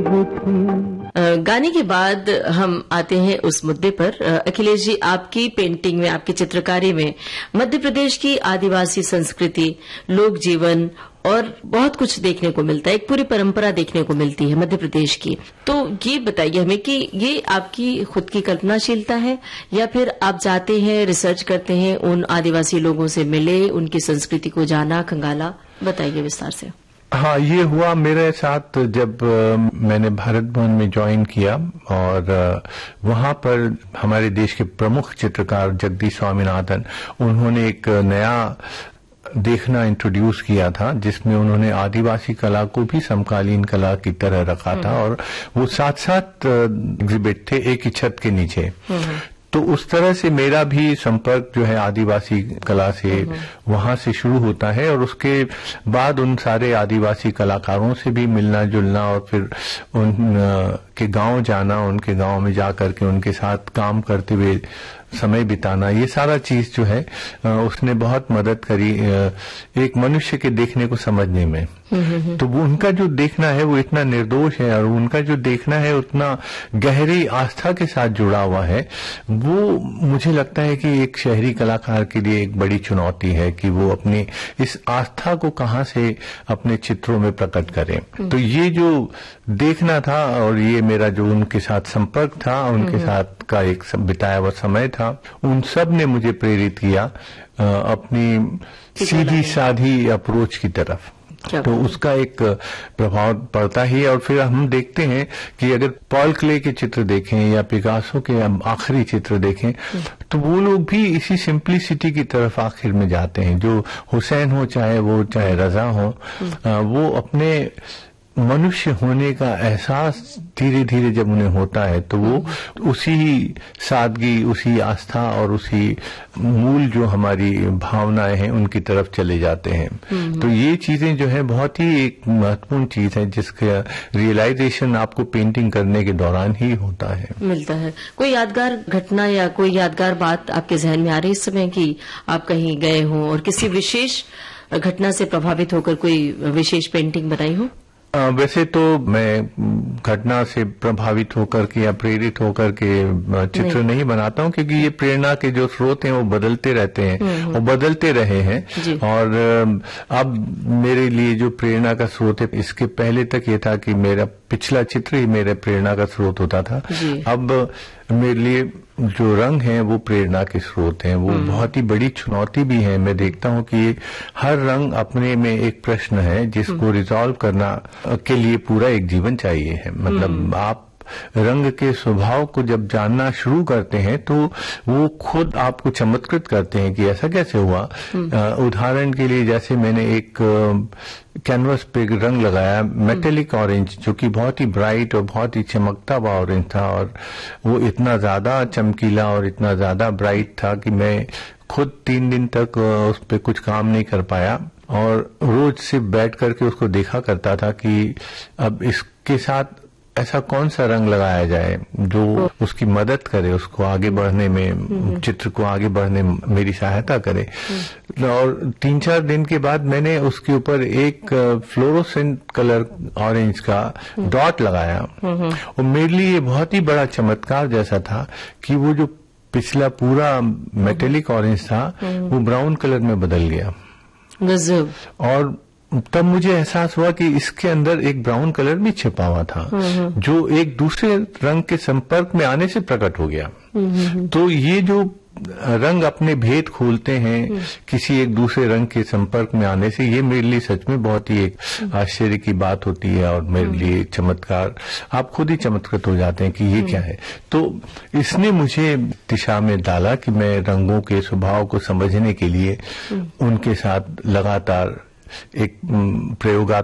गाने के बाद हम आते हैं उस मुद्दे पर। अखिलेश जी, आपकी पेंटिंग में, आपकी चित्रकारी में मध्य प्रदेश की आदिवासी संस्कृति, लोक जीवन और बहुत कुछ देखने को मिलता है। एक पूरी परंपरा देखने को मिलती है मध्य प्रदेश की। तो ये बताइए हमें कि ये आपकी खुद की कल्पनाशीलता है या फिर आप जाते हैं, रिसर्च करते हैं, उन आदिवासी लोगों से मिले, उनकी संस्कृति को जाना, खंगाला? बताइए विस्तार से। हाँ, ये हुआ मेरे साथ जब मैंने भारत भवन में ज्वाइन किया और वहां पर हमारे देश के प्रमुख चित्रकार जगदीश स्वामीनाथन, उन्होंने एक नया देखना इंट्रोड्यूस किया था जिसमें उन्होंने आदिवासी कला को भी समकालीन कला की तरह रखा था और वो साथ साथ एग्जिबिट थे एक ही छत के नीचे। तो उस तरह से मेरा भी संपर्क जो है आदिवासी कला से वहां से शुरू होता है और उसके बाद उन सारे आदिवासी कलाकारों से भी मिलना जुलना और फिर उनके गांव जाना, उनके गांव में जाकर के उनके साथ काम करते हुए समय बिताना, ये सारा चीज जो है उसने बहुत मदद करी एक मनुष्य के देखने को समझने में। तो वो उनका जो देखना है वो इतना निर्दोष है और उनका जो देखना है उतना गहरी आस्था के साथ जुड़ा हुआ है। वो मुझे लगता है कि एक शहरी कलाकार के लिए एक बड़ी चुनौती है कि वो अपनी इस आस्था को कहाँ से अपने चित्रों में प्रकट करें। तो ये जो देखना था और ये मेरा जो उनके साथ संपर्क था, उनके साथ का एक बिताया हुआ समय था, उन सब ने मुझे प्रेरित किया अपनी सीधी साधी अप्रोच की तरफ। तो उसका एक प्रभाव पड़ता ही है। और फिर हम देखते हैं कि अगर पॉल क्ले के चित्र देखें या पिकासो के आखिरी चित्र देखें तो वो लोग भी इसी सिंप्लिसिटी की तरफ आखिर में जाते हैं। जो हुसैन हो चाहे रजा हो, वो अपने मनुष्य होने का एहसास धीरे धीरे जब उन्हें होता है तो वो उसी सादगी, उसी आस्था और उसी मूल जो हमारी भावनाएं हैं उनकी तरफ चले जाते हैं। तो ये चीजें जो है बहुत ही एक महत्वपूर्ण चीज है जिसका रियलाइजेशन आपको पेंटिंग करने के दौरान ही होता है, मिलता है। कोई यादगार घटना या कोई यादगार बात आपके जहन में आ रही इस समय कि आप कहीं गए हो और किसी विशेष घटना से प्रभावित होकर कोई विशेष पेंटिंग बनाई हो? वैसे तो मैं घटना से प्रभावित होकर के या प्रेरित होकर के चित्र नहीं बनाता हूं क्योंकि ये प्रेरणा के जो स्रोत हैं वो बदलते रहते हैं, वो बदलते रहे हैं। और अब मेरे लिए जो प्रेरणा का स्रोत है, इसके पहले तक ये था कि मेरा पिछला चित्र ही मेरे प्रेरणा का स्रोत होता था। अब मेरे लिए जो रंग हैं वो प्रेरणा के स्रोत हैं। वो बहुत ही बड़ी चुनौती भी है। मैं देखता हूं कि हर रंग अपने में एक प्रश्न है जिसको रिजॉल्व करना के लिए पूरा एक जीवन चाहिए है। मतलब आप रंग के स्वभाव को जब जानना शुरू करते हैं तो वो खुद आपको चमत्कृत करते हैं कि ऐसा कैसे हुआ। उदाहरण के लिए जैसे मैंने एक कैनवस पे रंग लगाया मेटेलिक ऑरेंज, जो कि बहुत ही ब्राइट और बहुत ही चमकता हुआ ऑरेंज था और वो इतना ज्यादा चमकीला और इतना ज्यादा ब्राइट था कि मैं खुद 3 दिन तक उस पर कुछ काम नहीं कर पाया और रोज सिर्फ बैठ करके उसको देखा करता था कि अब इसके साथ ऐसा कौन सा रंग लगाया जाए जो उसकी मदद करे, उसको आगे बढ़ने में, चित्र को आगे बढ़ने में मेरी सहायता करे। और 3-4 दिन के बाद मैंने उसके ऊपर एक फ्लोरोसेंट कलर ऑरेंज का डॉट लगाया और मेरे लिए ये बहुत ही बड़ा चमत्कार जैसा था कि वो जो पिछला पूरा मेटेलिक ऑरेंज था वो ब्राउन कलर में बदल गया। और तब मुझे एहसास हुआ कि इसके अंदर एक ब्राउन कलर भी छिपा हुआ था जो एक दूसरे रंग के संपर्क में आने से प्रकट हो गया। तो ये जो रंग अपने भेद खोलते हैं किसी एक दूसरे रंग के संपर्क में आने से, ये मेरे लिए सच में बहुत ही एक आश्चर्य की बात होती है और मेरे लिए चमत्कार, आप खुद ही चमत्कृत हो जाते हैं कि ये क्या है। तो इसने मुझे दिशा में डाला कि मैं रंगों के स्वभाव को समझने के लिए उनके साथ लगातार एक प्रयोगात्मक